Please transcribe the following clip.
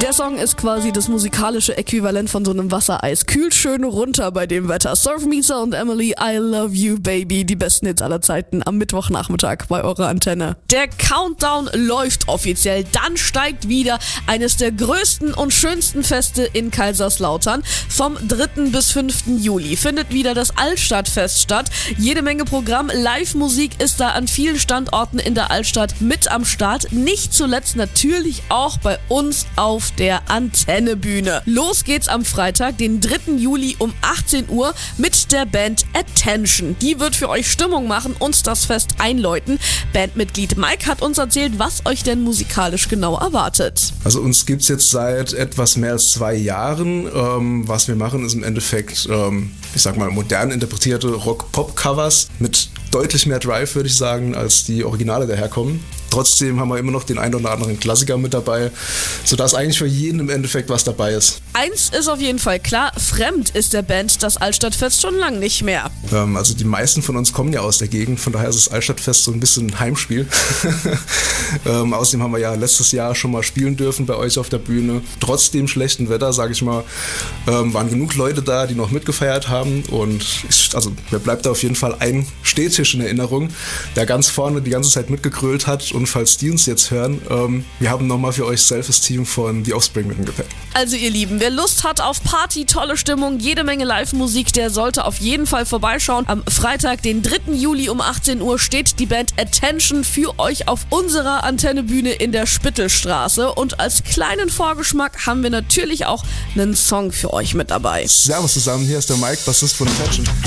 Der Song ist quasi das musikalische Äquivalent von so einem Wassereis. Kühlt schön runter bei dem Wetter. Surf Misa und Emily, I Love You Baby, die besten Hits aller Zeiten am Mittwochnachmittag bei eurer Antenne. Der Countdown läuft offiziell. Dann steigt wieder eines der größten und schönsten Feste in Kaiserslautern. Vom 3. bis 5. Juli findet wieder das Altstadtfest statt. Jede Menge Programm, Live-Musik ist da an vielen Standorten in der Altstadt mit am Start. Nicht zuletzt natürlich auch bei uns auf der Antennebühne. Los geht's am Freitag, den 3. Juli um 18 Uhr mit der Band Attention. Die wird für euch Stimmung machen und das Fest einläuten. Bandmitglied Mike hat uns erzählt, was euch denn musikalisch genau erwartet. Also uns gibt's jetzt seit etwas mehr als 2 Jahren. Was wir machen, ist im Endeffekt, ich sag mal, modern interpretierte Rock-Pop-Covers mit deutlich mehr Drive, würde ich sagen, als die Originale daherkommen. Trotzdem haben wir immer noch den einen oder anderen Klassiker mit dabei, sodass eigentlich für jeden im Endeffekt was dabei ist. Eins ist auf jeden Fall klar, fremd ist der Band das Altstadtfest schon lang nicht mehr. Also die meisten von uns kommen ja aus der Gegend, von daher ist das Altstadtfest so ein bisschen ein Heimspiel. Außerdem haben wir ja letztes Jahr schon mal spielen dürfen bei euch auf der Bühne. Trotz dem schlechten Wetter, sage ich mal, waren genug Leute da, die noch mitgefeiert haben. Und mir bleibt da auf jeden Fall ein Stehtisch in Erinnerung, der ganz vorne die ganze Zeit mitgegrölt hat. Und falls die uns jetzt hören, wir haben nochmal für euch Self-Esteem von The Offspring mit dem Gepäck. Also ihr Lieben, wer Lust hat auf Party, tolle Stimmung, jede Menge Live-Musik, der sollte auf jeden Fall vorbeischauen. Am Freitag, den 3. Juli um 18 Uhr steht die Band Attention für euch auf unserer Antennebühne in der Spittelstraße. Und als kleinen Vorgeschmack haben wir natürlich auch einen Song für euch mit dabei. Servus zusammen, hier ist der Mike, Bassist von Attention.